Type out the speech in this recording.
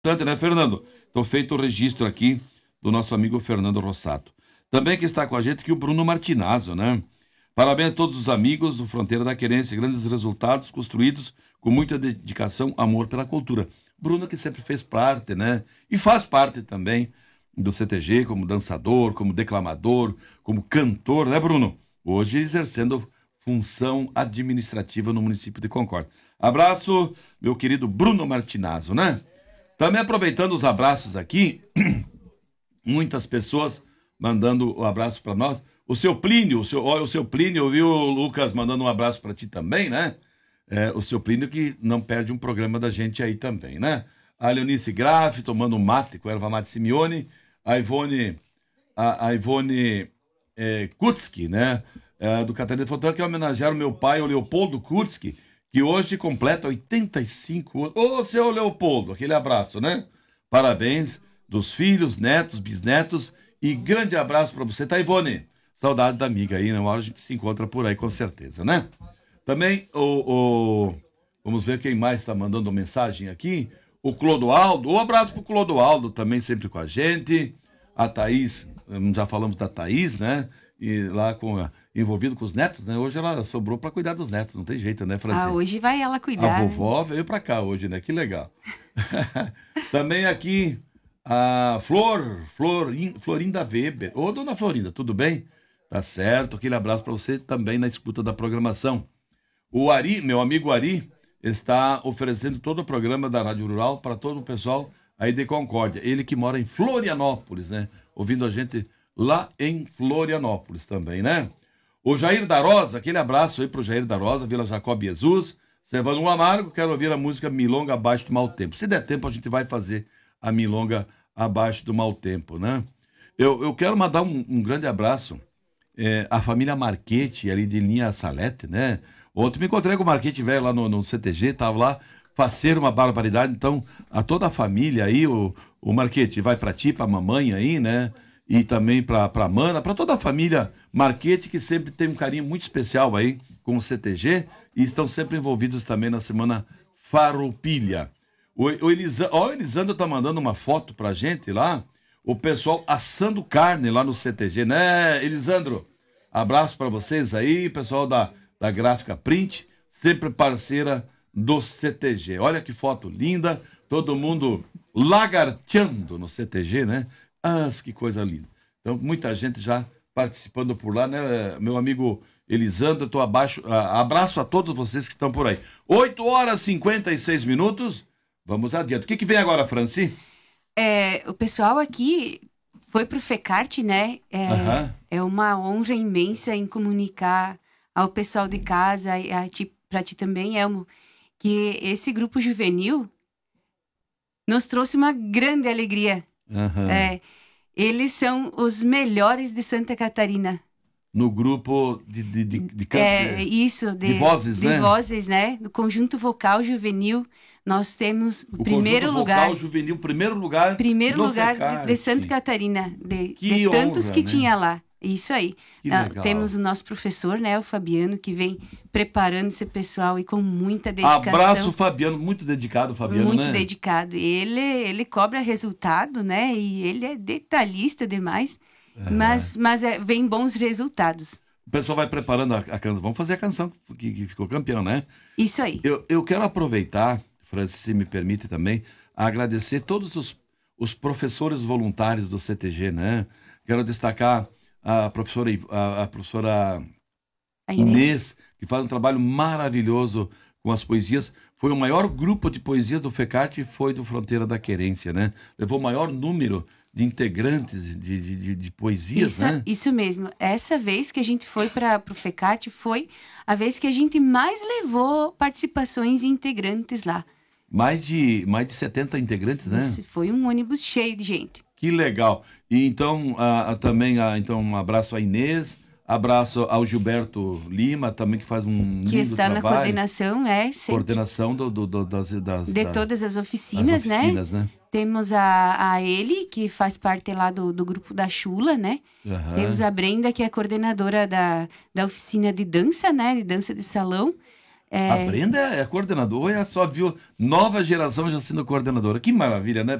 Importante, né, Fernando? Então, feito o registro aqui do nosso amigo Fernando Rossato. Também que está com a gente aqui o Bruno Martinazzo, né? Parabéns a todos os amigos do Fronteira da Querência, grandes resultados construídos com muita dedicação, amor pela cultura. Bruno que sempre fez parte, né? E faz parte também do CTG como dançador, como declamador, como cantor, né, Bruno? Hoje exercendo função administrativa no município de Concórdia. Abraço, meu querido Bruno Martinazzo, né? Também aproveitando os abraços aqui, muitas pessoas mandando um abraço para nós. O seu Plínio, olha, o seu Plínio, viu, Lucas, mandando um abraço para ti também, né? O seu Plínio que não perde um programa da gente aí também, né? A Leonice Graff, tomando um mate com a erva mate Simeone. A Ivone, a Ivone Kutski, né? Do Catarina de Fontana, que homenagearam meu pai, o Leopoldo Kutski, que hoje completa 85 anos. Ô, seu Leopoldo, aquele abraço, né? Parabéns dos filhos, netos, bisnetos e grande abraço para você, tá, Ivone? Saudade da amiga aí, né? Uma hora a gente se encontra por aí, com certeza, né? Também vamos ver quem mais está mandando mensagem aqui. O Clodoaldo, um abraço pro Clodoaldo também, sempre com a gente. A Thaís, já falamos da Thaís, né? E lá envolvido com os netos, né? Hoje ela sobrou para cuidar dos netos, não tem jeito, né, Francisco? Hoje vai ela A cuidar. vovó veio para cá hoje, né? Que legal. Também aqui a Florinda Weber. Ô, dona Florinda, tudo bem? Tá certo, aquele abraço para você também na escuta da programação. O Ari, meu amigo Ari, está oferecendo todo o programa da Rádio Rural para todo o pessoal aí de Concórdia. Ele que mora em Florianópolis, né? Ouvindo a gente lá em Florianópolis também, né? O Jair da Rosa, aquele abraço aí pro Jair da Rosa, Vila Jacob Jesus. Cevando um amargo, quero ouvir a música Milonga Abaixo do Mau Tempo. Se der tempo, a gente vai fazer a Milonga Abaixo do Mau Tempo, né? Eu quero mandar um grande abraço à família Marchetti, ali de linha Salete, né? Ontem me encontrei com o Marchetti velho lá no CTG, tava lá, faceiro, uma barbaridade. Então, a toda a família aí, o Marchetti vai pra ti, pra mamãe aí, né? E também pra Mana, pra toda a família Marchetti, que sempre tem um carinho muito especial aí com o CTG e estão sempre envolvidos também na Semana Farroupilha. O Elisandro tá mandando uma foto pra gente lá, o pessoal assando carne lá no CTG, né, Elisandro? Abraço pra vocês aí, pessoal da Gráfica Print, sempre parceira do CTG. Olha que foto linda, todo mundo lagarteando no CTG, né? Ah, que coisa linda. Então, muita gente já participando por lá, né, meu amigo Elisandro? Eu tô abraço a todos vocês que estão por aí. 8h56. Vamos adiante. O que vem agora, Franci? O pessoal aqui foi pro FECART, né? É uma honra imensa em comunicar ao pessoal de casa e para ti também, Elmo, que esse grupo juvenil nos trouxe uma grande alegria. Eles são os melhores de Santa Catarina. No grupo de canto. Isso, de vozes, né? De vozes, né? Do Conjunto Vocal Juvenil, nós temos o primeiro lugar. Vocal Juvenil, primeiro lugar. Primeiro lugar de Santa Catarina, de tantos honra, que né? tinha lá. Isso aí. Temos o nosso professor, né, o Fabiano, que vem preparando esse pessoal e com muita dedicação. Abraço, Fabiano, muito dedicado, Fabiano, muito né? Muito dedicado. Ele cobra resultado, né, e ele é detalhista demais, mas vem bons resultados. O pessoal vai preparando a canção. Vamos fazer a canção que ficou campeão, né? Isso aí. Eu quero aproveitar, Francis, se me permite também, agradecer todos os professores voluntários do CTG, né? Quero destacar a professora Inês, que faz um trabalho maravilhoso com as poesias. Foi o maior grupo de poesias do FECART, foi do Fronteira da Querência, né? Levou o maior número de integrantes de poesias, né? Isso mesmo. Essa vez que a gente foi para o FECART foi a vez que a gente mais levou participações e integrantes lá. Mais de 70 integrantes, né? Isso, foi um ônibus cheio de gente. Que legal. E então, também um abraço à Inês, abraço ao Gilberto Lima, também que faz um lindo que está trabalho. Na coordenação, sempre. Coordenação de todas as oficinas, né? Temos a ele, que faz parte lá do grupo da Chula, né? Temos a Brenda, que é coordenadora da oficina de dança, né? De dança de salão. A Brenda é coordenadora, só viu nova geração já sendo coordenadora. Que maravilha, né?